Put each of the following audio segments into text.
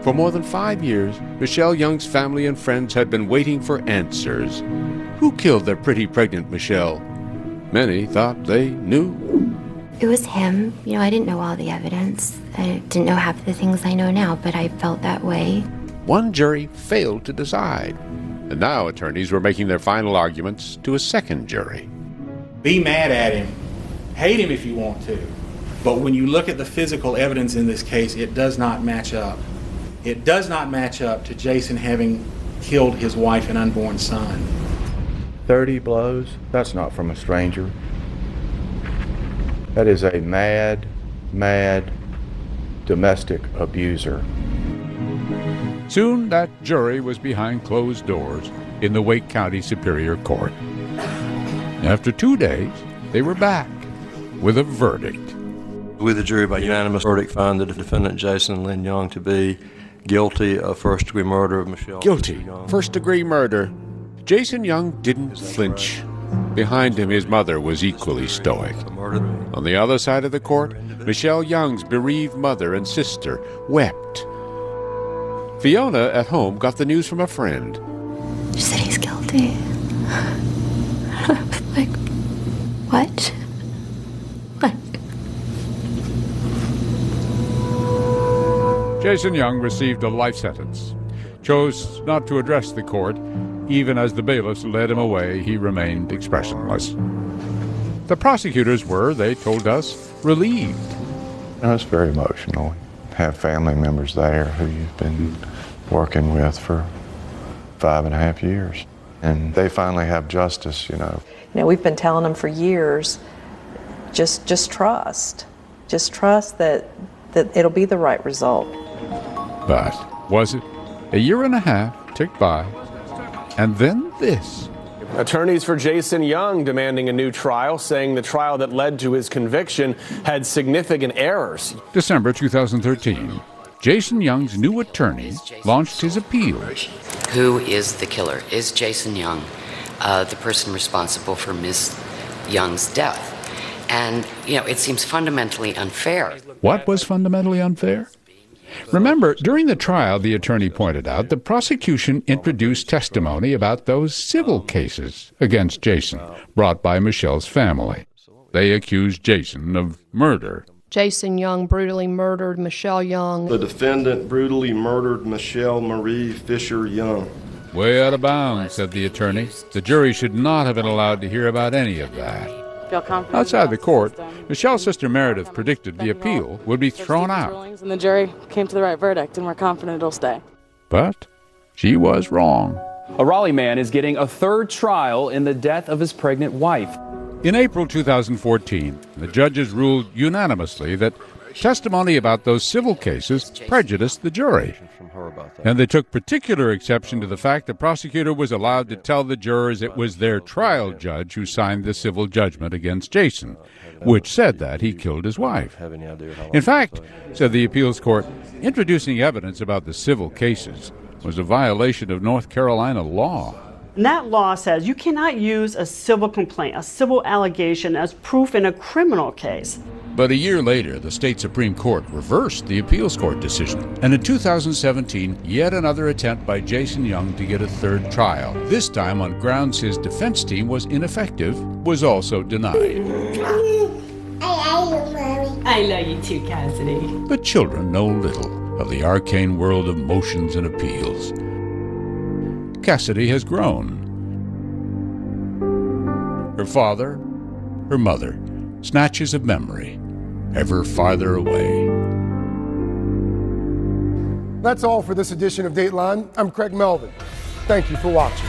For more than 5 years, Michelle Young's family and friends had been waiting for answers. Who killed their pretty pregnant Michelle? Many thought they knew. It was him. I didn't know all the evidence. I didn't know half the things I know now, but I felt that way. One jury failed to decide, and now attorneys were making their final arguments to a second jury. Be mad at him, hate him if you want to, but when you look at the physical evidence in this case, it does not match up. It does not match up to Jason having killed his wife and unborn son. 30 blows? That's not from a stranger. That is a mad domestic abuser. Soon, that jury was behind closed doors in the Wake County Superior Court. After 2 days, they were back with a verdict. We, the jury, by unanimous verdict, find the defendant Jason Lynn Young to be guilty of first-degree murder of Michelle. Guilty. First-degree murder. Jason Young didn't flinch. Behind him, his mother was equally stoic. On the other side of the court, Michelle Young's bereaved mother and sister wept. Fiona, at home, got the news from a friend. She said he's guilty. I was like, what? What? Jason Young received a life sentence, chose not to address the court. Even as the bailiffs led him away, he remained expressionless. The prosecutors were, they told us, relieved. It's very emotional. Have family members there who you've been working with for 5.5 years. And they finally have justice, We've been telling them for years, just trust. Just trust that it'll be the right result. But was it? A year and a half ticked by, and then this. Attorneys for Jason Young demanding a new trial, saying the trial that led to his conviction had significant errors. December 2013, Jason Young's new attorney launched his appeal. Who is the killer? Is Jason Young the person responsible for Ms. Young's death? And, it seems fundamentally unfair. What was fundamentally unfair? Remember, during the trial, the attorney pointed out, the prosecution introduced testimony about those civil cases against Jason, brought by Michelle's family. They accused Jason of murder. Jason Young brutally murdered Michelle Young. The defendant brutally murdered Michelle Marie Fisher Young. Way out of bounds, said the attorney. The jury should not have been allowed to hear about any of that. Outside the court, Michelle's sister Meredith predicted the appeal would be thrown out. And the jury came to the right verdict, and we're confident it'll stay. But she was wrong. A Raleigh man is getting a third trial in the death of his pregnant wife. In April 2014, the judges ruled unanimously that testimony about those civil cases prejudiced the jury. And they took particular exception to the fact the prosecutor was allowed to tell the jurors it was their trial judge who signed the civil judgment against Jason, which said that he killed his wife. In fact, said the appeals court, introducing evidence about the civil cases was a violation of North Carolina law. And that law says you cannot use a civil complaint, a civil allegation, as proof in a criminal case. But a year later, the state Supreme Court reversed the appeals court decision. And in 2017, yet another attempt by Jason Young to get a third trial, this time on grounds his defense team was ineffective, was also denied. I love you too, Cassidy. But children know little of the arcane world of motions and appeals. Cassidy has grown. Her father, her mother, snatches of memory, ever farther away. That's all for this edition of Dateline. I'm Craig Melvin. Thank you for watching.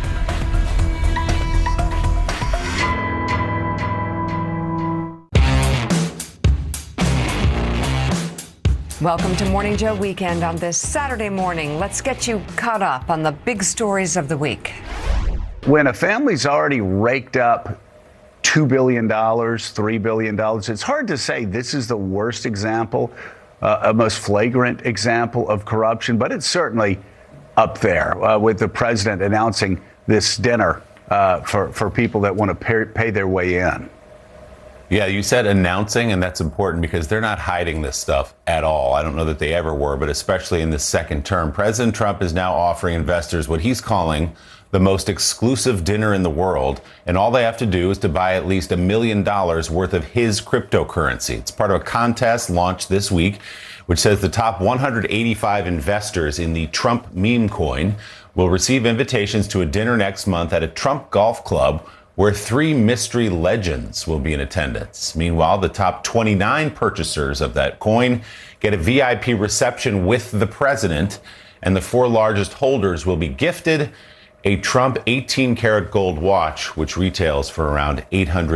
Welcome to Morning Joe Weekend on this Saturday morning. Let's get you caught up on the big stories of the week. When a family's already raked up $2 billion, $3 billion, it's hard to say this is the worst example, a most flagrant example of corruption, but it's certainly up there with the president announcing this dinner for people that want to pay their way in. Yeah, you said announcing, and that's important because they're not hiding this stuff at all. I don't know that they ever were, but especially in this second term. President Trump is now offering investors what he's calling the most exclusive dinner in the world, and all they have to do is to buy at least $1 million worth of his cryptocurrency. It's part of a contest launched this week, which says the top 185 investors in the Trump meme coin will receive invitations to a dinner next month at a Trump golf club where 3 mystery legends will be in attendance. Meanwhile, the top 29 purchasers of that coin get a VIP reception with the president, and the 4 largest holders will be gifted a Trump 18-karat gold watch, which retails for around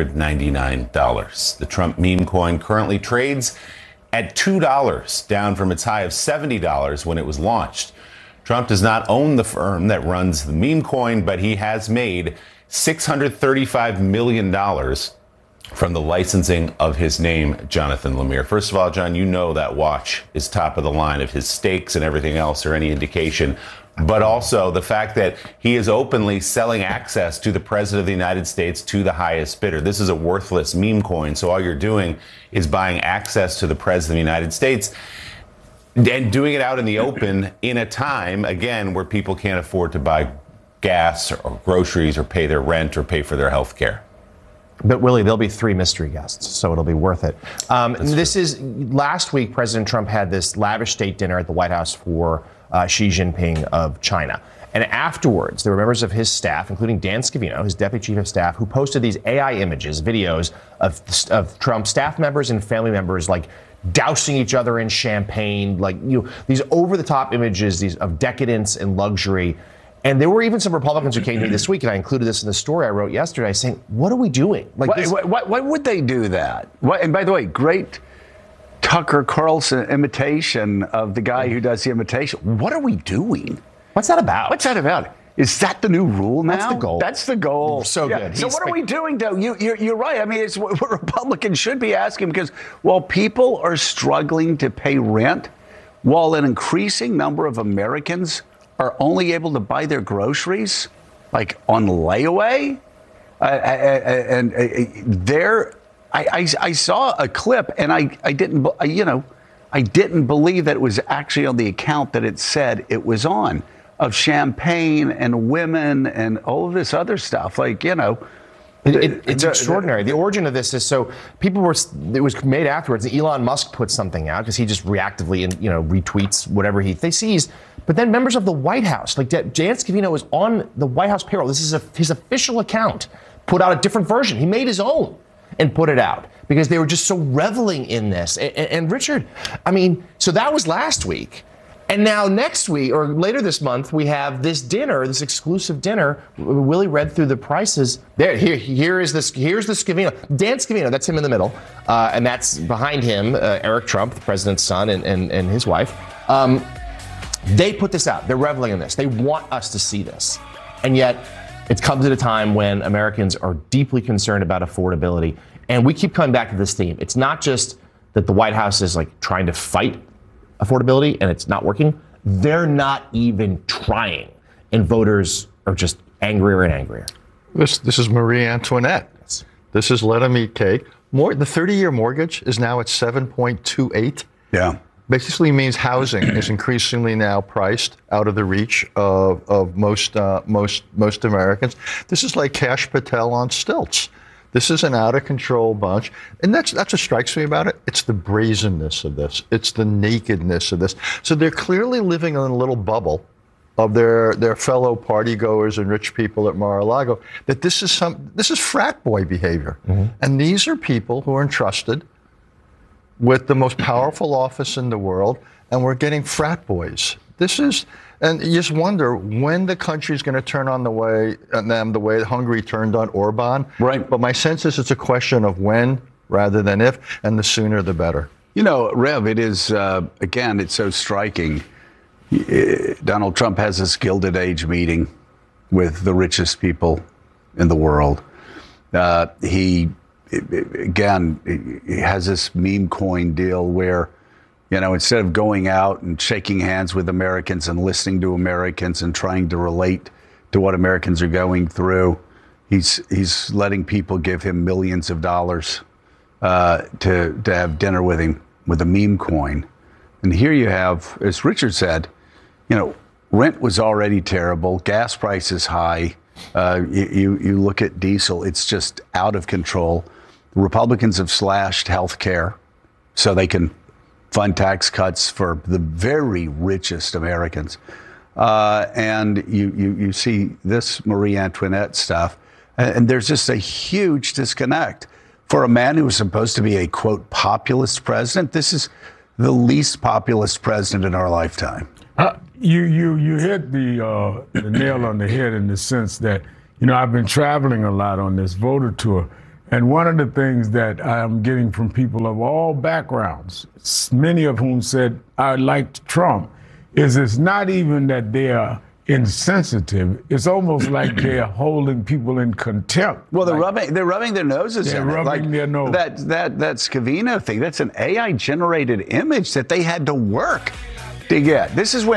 $899. The Trump meme coin currently trades at $2, down from its high of $70 when it was launched. Trump does not own the firm that runs the meme coin, but he has made $635 million from the licensing of his name, Jonathan Lemire. First of all, John, you know that watch is top of the line. If his stakes and everything else are any indication, but also the fact that he is openly selling access to the president of the United States to the highest bidder. This is a worthless meme coin, so all you're doing is buying access to the president of the United States and doing it out in the open in a time, again, where people can't afford to buy gas or groceries or pay their rent or pay for their health care. But Willie, there'll be 3 mystery guests, so it'll be worth it. Last week, President Trump had this lavish state dinner at the White House for Xi Jinping of China. And afterwards, there were members of his staff, including Dan Scavino, his deputy chief of staff, who posted these AI images, videos of Trump staff members and family members, like dousing each other in champagne, these over-the-top images of decadence and luxury. And there were even some Republicans who came to me this week, and I included this in the story I wrote yesterday, saying, what are we doing? Why would they do that? And by the way, great Tucker Carlson imitation of the guy who does the imitation. What are we doing? What's that about? Is that the new rule now? That's the goal. That's the goal. So good. So what are we doing, though? You're right. I mean, it's what Republicans should be asking, because while people are struggling to pay rent, while an increasing number of Americans are only able to buy their groceries like on layaway, I saw a clip, and I didn't believe that it was actually on the account that it said it was on, of champagne and women and all of this other stuff. It's extraordinary. The origin of this is it was made afterwards. Elon Musk put something out because he just reactively retweets whatever he sees. But then members of the White House, like Dan Scavino, was on the White House payroll. This is his official account, put out a different version. He made his own and put it out because they were just so reveling in this. And Richard, so that was last week. And now next week, or later this month, we have this dinner, this exclusive dinner. Willie read through the prices. Here's the Scavino. Dan Scavino, that's him in the middle. And that's behind him, Eric Trump, the president's son, and his wife. They put this out. They're reveling in this. They want us to see this. And yet, it's comes at a time when Americans are deeply concerned about affordability. And we keep coming back to this theme. It's not just that the White House is trying to fight affordability and it's not working. They're not even trying. And voters are just angrier and angrier. This is Marie Antoinette. Yes. This is let them eat cake. The 30-year mortgage is now at 7.28. Yeah. Basically means housing is increasingly now priced out of the reach of most Americans. This is like Kash Patel on stilts. This is an out-of-control bunch. And that's what strikes me about it. It's the brazenness of this. It's the nakedness of this. So they're clearly living in a little bubble of their fellow partygoers and rich people at Mar-a-Lago, that this is frat boy behavior. Mm-hmm. And these are people who are entrusted with the most powerful office in the world, and we're getting frat boys. And you just wonder when the country's going to turn on the way Hungary turned on Orban. Right. But my sense is it's a question of when rather than if, and the sooner the better. Rev, it is, again, it's so striking. Donald Trump has this Gilded Age meeting with the richest people in the world. He has this meme coin deal where, instead of going out and shaking hands with Americans and listening to Americans and trying to relate to what Americans are going through, he's letting people give him millions of dollars to have dinner with him with a meme coin. And here you have, as Richard said, rent was already terrible, gas prices high. You look at diesel, it's just out of control. The Republicans have slashed health care so they can fund tax cuts for the very richest Americans. And you see this Marie Antoinette stuff, and there's just a huge disconnect. For a man who was supposed to be a, quote, populist president, this is the least populist president in our lifetime. You hit the nail on the head in the sense that, I've been traveling a lot on this voter tour. And one of the things that I'm getting from people of all backgrounds, many of whom said, I liked Trump, is it's not even that they are insensitive. It's almost like they're holding people in contempt. Well, they're rubbing their noses in it. They're rubbing their nose. That Scavino thing, that's an AI-generated image that they had to work to get.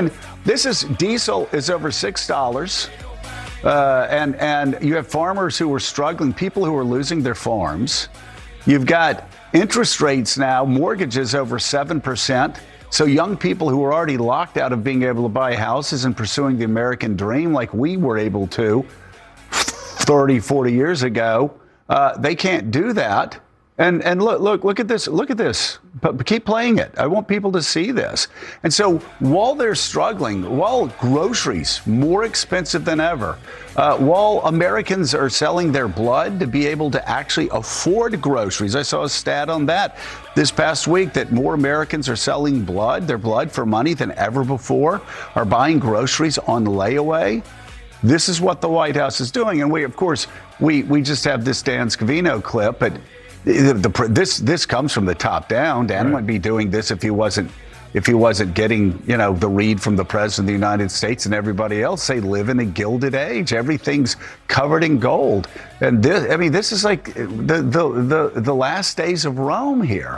Diesel is over $6. And you have farmers who are struggling, people who are losing their farms. You've got interest rates now, mortgages over 7%. So young people who are already locked out of being able to buy houses and pursuing the American dream like we were able to 30, 40 years ago, they can't do that. And look at this. Look at this. But keep playing it. I want people to see this. And so while they're struggling, while groceries more expensive than ever, while Americans are selling their blood to be able to actually afford groceries, I saw a stat on that this past week that more Americans are selling their blood for money than ever before, are buying groceries on layaway. This is what the White House is doing. And we just have this Dan Scavino clip, but this comes from the top down. Dan wouldn't be doing this if he wasn't getting, the read from the President of the United States and everybody else. They live in a gilded age. Everything's covered in gold. And this is like the last days of Rome here.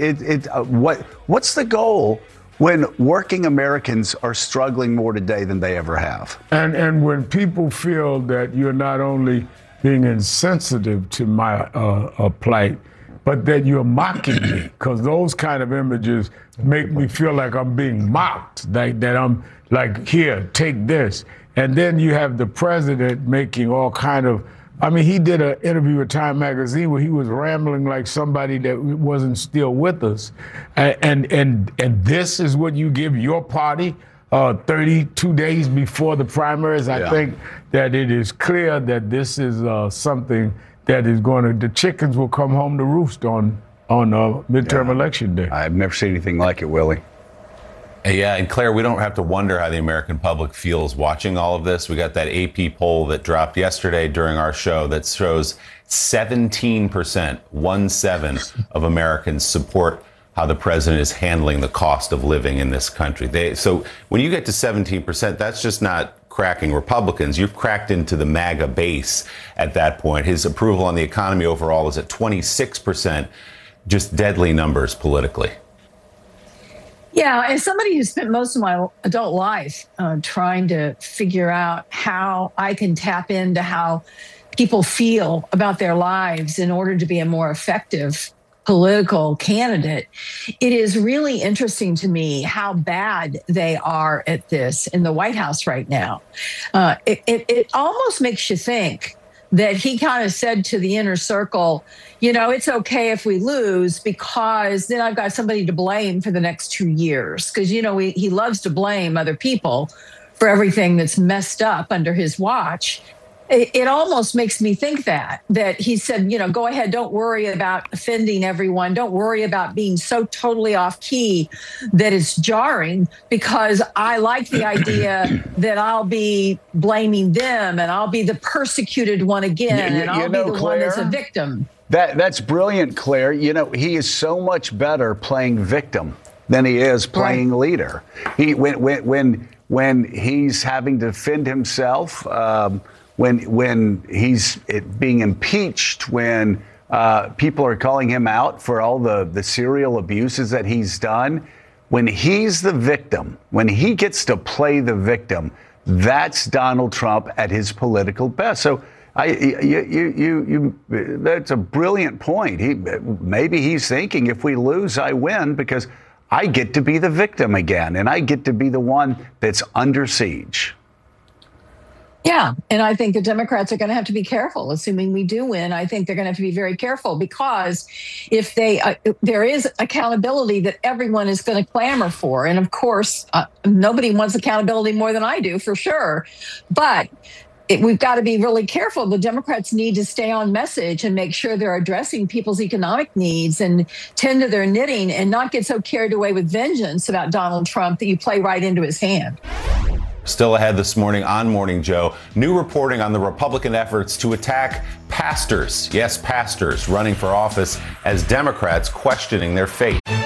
What's the goal when working Americans are struggling more today than they ever have? And when people feel that you're not only being insensitive to my plight, but that you're mocking me, because those kind of images make me feel like I'm being mocked, that I'm like, here, take this. And then you have the president making all kind of, he did an interview with Time Magazine where he was rambling like somebody that wasn't still with us. And this is what you give your party 32 days before the primaries. I think that it is clear that this is something that is the chickens will come home to roost on midterm election day. I've never seen anything like it, Willie. Yeah, and Claire, we don't have to wonder how the American public feels watching all of this. We got that AP poll that dropped yesterday during our show that shows 17%, 1/7 of Americans support how the president is handling the cost of living in this country. So when you get to 17%, that's just not cracking Republicans. You've cracked into the MAGA base at that point. His approval on the economy overall is at 26%, just deadly numbers politically. Yeah, as somebody who spent most of my adult life trying to figure out how I can tap into how people feel about their lives in order to be a more effective political candidate, it is really interesting to me how bad they are at this in the White House right now. It almost makes you think that he kind of said to the inner circle, it's okay if we lose because then I've got somebody to blame for the next 2 years. Because, he loves to blame other people for everything that's messed up under his watch. It almost makes me think that he said, go ahead, don't worry about offending everyone. Don't worry about being so totally off key that it's jarring, because I like the idea that I'll be blaming them and I'll be the persecuted one again, and I'll be the Claire, one that's a victim. That's brilliant, Claire. He is so much better playing victim than he is playing leader. When he's having to defend himself, when he's being impeached, when people are calling him out for all the serial abuses that he's done, when he's the victim, when he gets to play the victim, that's Donald Trump at his political best. So That's a brilliant point. Maybe he's thinking, if we lose, I win because I get to be the victim again, and I get to be the one that's under siege. Yeah, and I think the Democrats are going to have to be careful. Assuming we do win, I think they're going to have to be very careful, because if there is accountability that everyone is going to clamor for, and of course, nobody wants accountability more than I do, for sure. But we've got to be really careful. The Democrats need to stay on message and make sure they're addressing people's economic needs and tend to their knitting, and not get so carried away with vengeance about Donald Trump that you play right into his hand. Still ahead this morning on Morning Joe, new reporting on the Republican efforts to attack pastors. Yes, pastors running for office as Democrats questioning their fate.